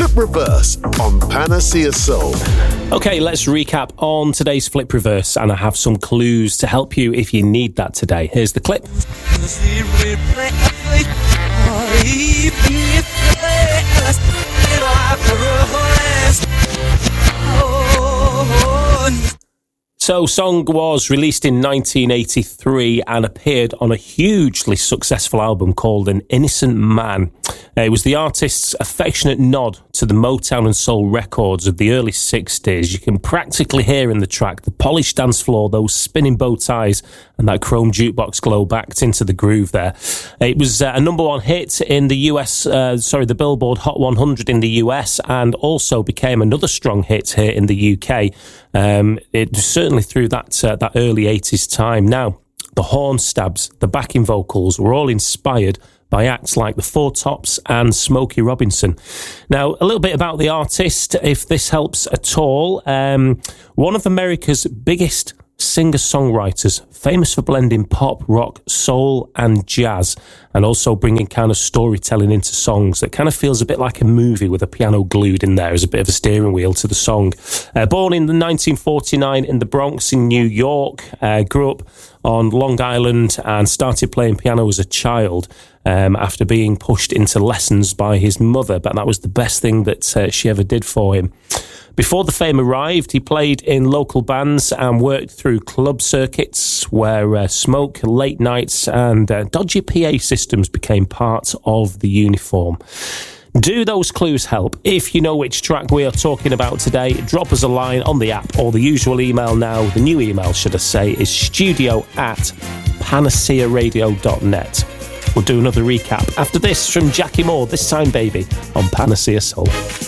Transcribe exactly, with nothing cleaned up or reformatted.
Flip Reverse on Panacea Soul. Okay, let's recap on today's Flip Reverse, and I have some clues to help you if you need that today. Here's the clip. So, Song was released in nineteen eighty-three and appeared on a hugely successful album called An Innocent Man. It was the artist's affectionate nod to the Motown and soul records of the early sixties. You can practically hear in the track the polished dance floor, those spinning bow ties, and that chrome jukebox glow backed into the groove there. It was uh, a number one hit in the U S, uh, sorry, the Billboard Hot one hundred in the U S, and also became another strong hit here in the U K. Um, it certainly through that uh, that early eighties time. Now, the horn stabs, the backing vocals were all inspired by acts like the Four Tops and Smokey Robinson. Now, a little bit about the artist, if this helps at all. Um, one of America's biggest singer-songwriters, famous for blending pop, rock, soul and jazz, and also bringing kind of storytelling into songs that kind of feels a bit like a movie with a piano glued in there as a bit of a steering wheel to the song. Uh, born in nineteen forty-nine in the Bronx in New York, uh, grew up on Long Island and started playing piano as a child um, after being pushed into lessons by his mother, but that was the best thing that uh, she ever did for him. Before the fame arrived, he played in local bands and worked through club circuits where uh, smoke, late nights and uh, dodgy P A systems became part of the uniform. Do those clues help? If you know which track we are talking about today, drop us a line on the app or the usual email now. The new email, should I say, is studio at panacea radio dot net. We'll do another recap after this from Jackie Moore, This Time Baby, on Panacea Soul.